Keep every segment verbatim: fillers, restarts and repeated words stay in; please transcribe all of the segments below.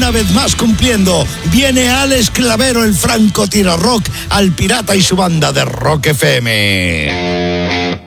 una vez más cumpliendo. Viene Alex Clavero, el francotirador rock, al Pirata y su banda de Rock F M.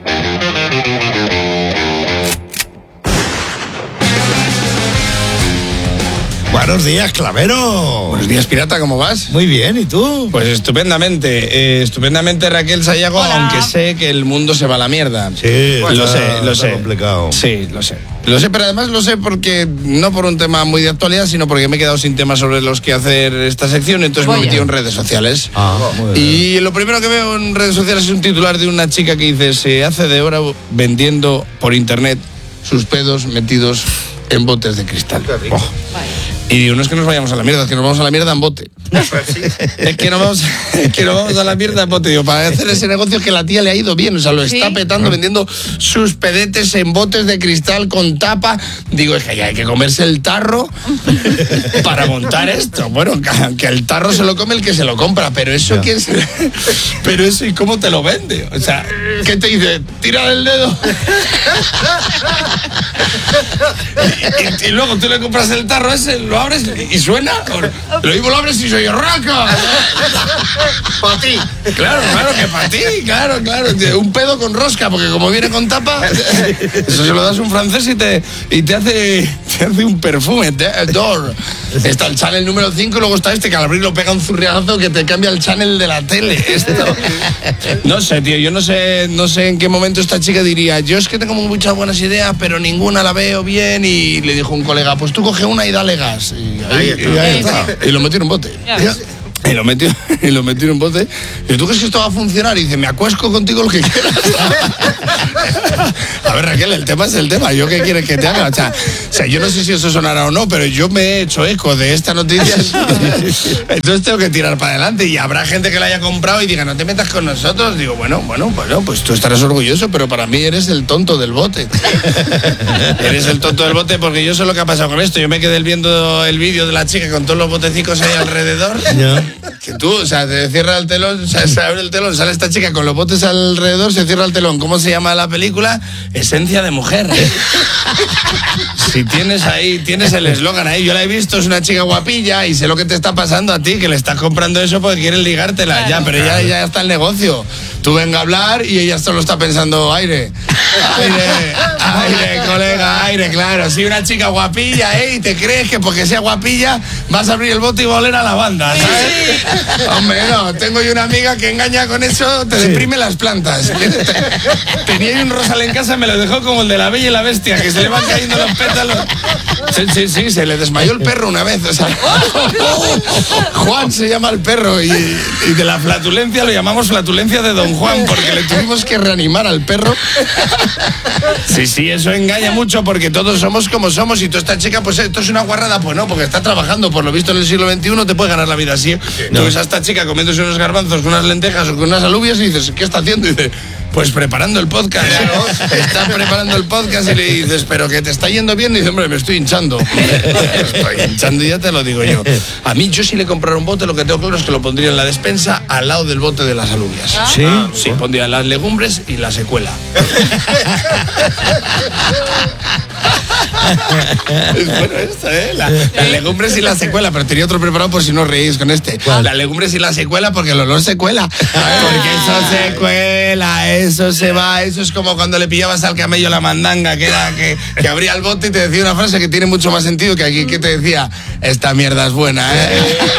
Buenos días, Clavero. Buenos días, Pirata, ¿cómo vas? Muy bien, ¿y tú? Pues estupendamente, eh, estupendamente Raquel Sayago, Hola. Aunque sé que el mundo se va a la mierda. Sí, pues lo está, sé, lo está sé. complicado. Sí, lo sé. Lo sé, pero además lo sé porque, no por un tema muy de actualidad, sino porque me he quedado sin temas sobre los que hacer esta sección, entonces Oye. me he metido en redes sociales. Ah, muy bien. Y lo primero que veo en redes sociales es un titular de una chica que dice: se hace de oro vendiendo por internet sus pedos metidos en botes de cristal. Oh. Y digo, no es que nos vayamos a la mierda, es que nos vamos a la mierda en bote. es, que nos vamos, es que nos vamos a la mierda en bote. Digo, para hacer ese negocio que la tía le ha ido bien, o sea, lo está ¿Sí? petando vendiendo sus pedetes en botes de cristal con tapa. Digo, es que ya hay que comerse el tarro para montar esto. Bueno, que, que el tarro se lo come el que se lo compra, pero eso, ¿quién se... Pero eso, ¿y cómo te lo vende? O sea, ¿qué te dice? Tira el dedo. y, y, y luego tú le compras el tarro ese, lo abres y suena. Lo mismo lo abres y soy raca. Para ti. Claro, claro que para ti, claro, claro. Un pedo con rosca, porque como viene con tapa, eso se lo das a un francés y te, y te hace te hace un perfume, te adore. Está el channel número cinco y luego está este que al abrirlo pega un zurriagazo que te cambia el channel de la tele. Esto. No sé, tío, yo no sé, no sé en qué momento esta chica diría, yo es que tengo muchas buenas ideas, pero ninguna la veo bien, y le dijo un colega, pues tú coge una y dale gas. Y ahí, ahí, y ahí está. Y lo metió en un bote. Y lo metió, y lo metió en un bote. Y tú crees que esto va a funcionar, y dice, me acuesco contigo lo que quieras. A ver, Raquel, el tema es el tema. ¿Yo qué quieres que te haga? O sea, o sea, yo no sé si eso sonará o no, pero yo me he hecho eco de esta noticia. Entonces tengo que tirar para adelante. Y habrá gente que la haya comprado y diga, no te metas con nosotros. Digo, bueno, bueno, bueno, pues tú estarás orgulloso, pero para mí eres el tonto del bote. Eres el tonto del bote, porque yo sé lo que ha pasado con esto. Yo me quedé viendo el vídeo de la chica con todos los botecicos ahí alrededor. Yeah. Que tú, o sea, te cierra el telón, o sea, se abre el telón, sale esta chica con los botes alrededor, se cierra el telón. ¿Cómo se llama la película? Esencia de mujer. Si tienes ahí, tienes el eslogan ahí, yo la he visto, es una chica guapilla y sé lo que te está pasando a ti, que le estás comprando eso porque quieres ligártela. Claro, ya, pero claro. ya, ya está el negocio. Tú venga a hablar y ella solo está pensando, aire, aire, aire, colega, aire, claro. Si una chica guapilla, ¿eh? Y te crees que porque sea guapilla vas a abrir el bote y va a oler a lavanda, ¿sabes? Sí. Hombre, no, tengo yo una amiga que engaña con eso, te sí. deprime las plantas. Tenía un rosal en casa, me lo dejó como el de La Bella y la Bestia, que se le van cayendo los pétalos. Sí, sí, sí, se le desmayó el perro una vez, o sea, Juan se llama el perro, y, y de la flatulencia lo llamamos flatulencia de Don Juan, porque le tuvimos que reanimar al perro. Sí, sí, eso engaña mucho, porque todos somos como somos, y tú, esta chica, pues esto es una guarrada, pues no, porque está trabajando, por lo visto en el siglo veintiuno te puede ganar la vida así. Sí, no. Tú ves a esta chica comiéndose unos garbanzos con unas lentejas o con unas alubias y dices, ¿qué está haciendo? Y dice, pues preparando el podcast. Claro. Está preparando el podcast, y le dices, ¿pero que te está yendo bien? Y dice, hombre, me estoy hinchando. Me estoy hinchando y ya te lo digo yo. A mí, yo si le comprara un bote, lo que tengo claro es que lo pondría en la despensa al lado del bote de las alubias. ¿Ah? ¿Sí? Sí, pondría las legumbres y la secuela. Es bueno esto, ¿eh? La, las legumbres y la secuela, pero tenía otro preparado por si no reís con este. ¿Cuál? Las legumbres y la secuela, porque el olor se cuela. Porque eso se cuela, eso se va. Eso es como cuando le pillabas al camello la mandanga, que era que, que abría el bote y te decía una frase que tiene mucho más sentido que aquí, que te decía, esta mierda es buena, ¿eh?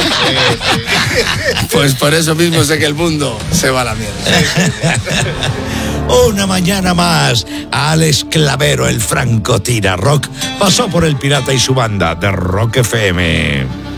Pues por eso mismo sé que el mundo se va a la mierda. Una mañana más, Alex Clavero, el francotirador rock, pasó por el Pirata y su banda de Rock F M.